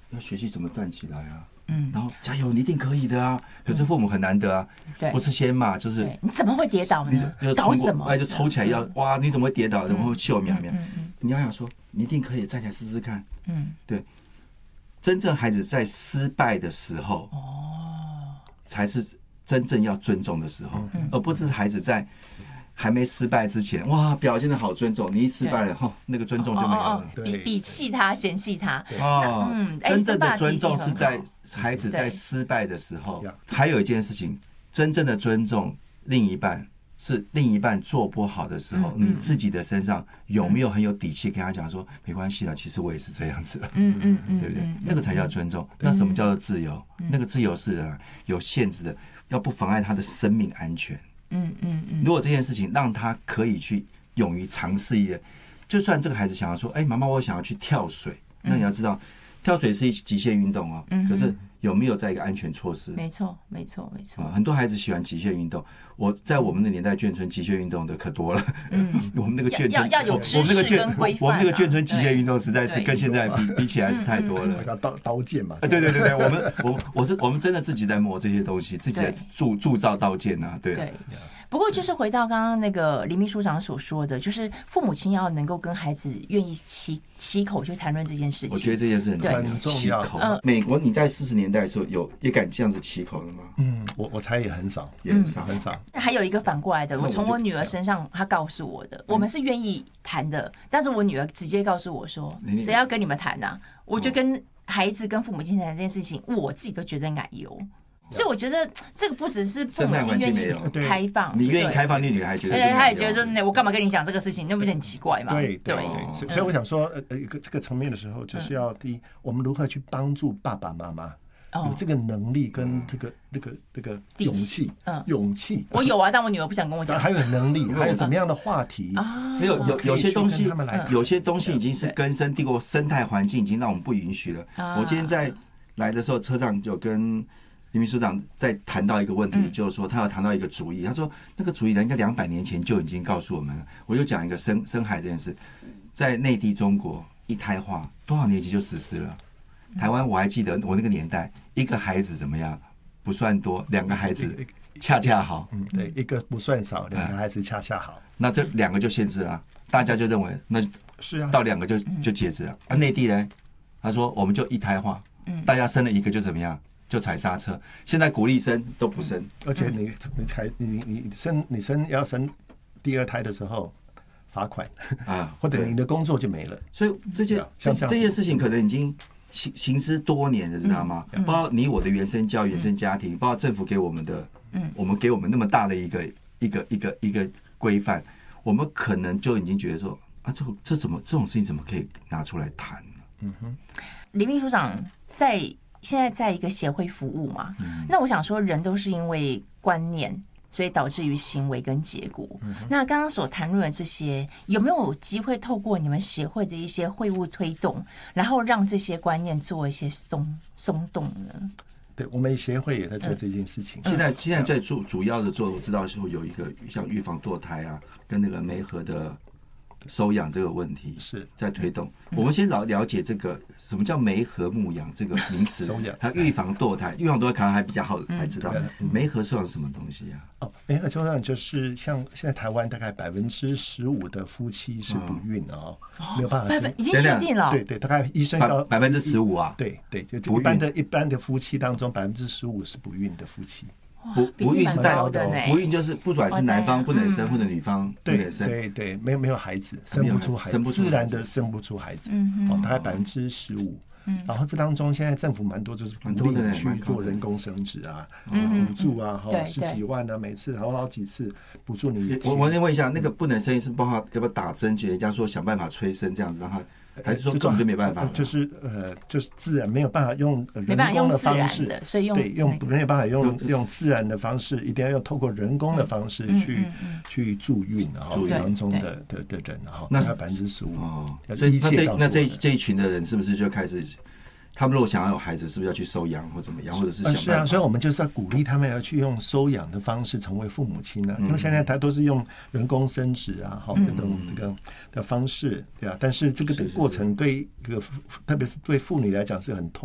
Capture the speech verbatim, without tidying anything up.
要学习怎么站起来啊。嗯，然后加油，你一定可以的啊！可是父母很难得啊，对，不是先骂，就是你怎么会跌倒呢？ 搞什么？ 哎，就抽起来要哇！你怎么会跌倒？怎么会秀苗苗？你要想说，你一定可以站起来试试看。嗯，对，真正孩子在失败的时候，哦，才是真正要尊重的时候，而不是孩子在还没失败之前，哇，表现的好尊重，你一失败了，哈，那个尊重就没有了。 比比弃他、嫌弃他。 哦，嗯，真正的尊重是在孩子在失败的时候。还有一件事情，真正的尊重另一半是另一半做不好的时候，你自己的身上有没有很有底气跟他讲说，没关系啦，其实我也是这样子了，嗯嗯嗯，对不对？那个才叫尊重。那什么叫做自由？那个自由是啊，有限制的，要不妨碍他的生命安全。嗯嗯嗯，如果这件事情让他可以去勇于尝试一个，就算这个孩子想要说，哎、欸，妈妈，我想要去跳水，那你要知道，跳水是一极限运动哦，嗯、可是有没有在一个安全措施？ 没错，没错，没错、 啊。很多孩子喜欢极限运动，我在我们的年代，眷村极限运动的可多了。嗯，我们那个眷村要要有知识跟规范、啊。 我们那个眷村极限运动实在是跟现在比比起来是太多了。 刀刀剑嘛， 对对对对，我们我我是我们真的自己在磨这些东西，自己在铸铸造刀剑啊，对。 对。不过，就是回到刚刚那个林秘书长所说的，就是父母亲要能够跟孩子愿意起起口去谈论这件事情。 我觉得这件事很重要，起口。嗯，美国你在四十年代的时候有也敢这样子起口了吗？ 嗯，我我猜也很少， 也很少， 很少。 还有一个反过来的，我从我女儿身上，她告诉我的，我们是愿意谈的，但是我女儿直接告诉我说，谁要跟你们谈啊？我就跟孩子跟父母亲谈这件事情，我自己都觉得奶油。所以我觉得这个不只是父母亲愿意开放， 你愿意开放，你女孩觉得， 她也觉得说，我干嘛跟你讲这个事情，那不是很奇怪吗？ 对对对，所以我想说，呃，一个这个层面的时候，就是要第一，我们如何去帮助爸爸妈妈有这个能力跟这个这个这个勇气，勇气。 我有啊，但我女儿不想跟我讲。 还有能力，还有什么样的话题？ 有有有些东西，有些东西已经是根深蒂固，生态环境已经让我们不允许了。我今天在来的时候，车上就跟林秘书长在谈到一个问题，嗯、就是说他要谈到一个主意，他说那个主意人家两百年前就已经告诉我们了。我就讲一个生生孩这件事，在内地中国一胎化多少年级就实施了？台湾我还记得我那个年代，一个孩子怎么样不算多，两个孩子恰恰好。 嗯，对，一个不算少，两个孩子恰恰好。 那这两个就限制了，大家就认为那是啊， 到两个就就截止了。啊，内地呢，他说我们就一胎化，大家生了一个就怎么样？就踩刹车，现在鼓励生都不生， 而且你你才你你生你生要生第二胎的时候罚款啊，或者你的工作就没了。 所以这件这这件事情可能已经行行之多年了，知道吗？嗯、包括你我的原生教育、原生家庭，包括政府给我们的，嗯，我们给我们那么大的一个一个一个一个规范，我们可能就已经觉得说啊，这这怎么这种事情怎么可以拿出来谈呢？嗯哼，林秘书长在。现在在一个协会服务嘛，嗯、那我想说，人都是因为观念，所以导致于行为跟结果。嗯、那刚刚所谈论的这些，有没有机会透过你们协会的一些会务推动，然后让这些观念做一些松松动呢？ 对，我们协会也在做这件事情。 嗯、现在现在在主主要的做，我知道是有一个像预防堕胎啊，跟那个媒合的收养这个问题是在推动。我们先了了解这个什么叫媒合牧养这个名词，还有预防堕胎。预防堕胎可能还比较好来知道，媒合收养是什么东西啊？ 哦，媒合收养就是像现在台湾大概百分之十五的夫妻是不孕哦，没有办法生， 已经确定了。 对对，大概医生要百分之十五啊。 对对，就一般的一般的夫妻当中，百分之十五是不孕的夫妻。 不不孕是代表的，不孕就是不管是男方不能生或者女方不能生， 对对，没有没有孩子，生不出孩子，自然的生不出孩子，哦，大概百分之十五。然后这当中，现在政府蛮多就是鼓励你去做人工生殖啊，补助啊，哈，十几万啊，每次然后好几次补助你。 我我先问一下，那个不能生是包括要不要打针？就人家说想办法催生这样子让他。还是说根本就没办法， 就是呃，就是自然没有办法用人工的方式， 所以用对用没有办法用用自然的方式，一定要用透过人工的方式去去助孕，然后当中的的的人，然后那是百分之十五哦。 所以那这那这这一群的人是不是就开始？他们如果想要有孩子，是不是要去收养或怎么样，或者是想办法？ 是啊，所以我们就是要鼓励他们要去用收养的方式成为父母亲呢、啊。因为现在他都是用人工生殖啊，好这种这个的方式，对啊。但是这个的过程对一个特别是对妇女来讲是很痛。